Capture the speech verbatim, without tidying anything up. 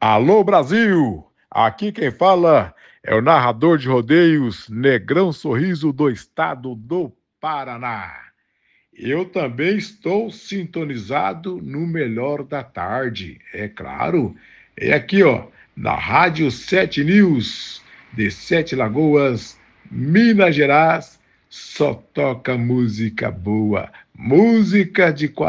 Alô, Brasil! Aqui quem fala é o narrador de rodeios Negrão Sorriso do estado do Paraná. Eu também estou sintonizado no melhor da tarde, é claro. É aqui, ó, na Rádio Sete News, de Sete Lagoas, Minas Gerais. Só toca música boa, música de qualidade.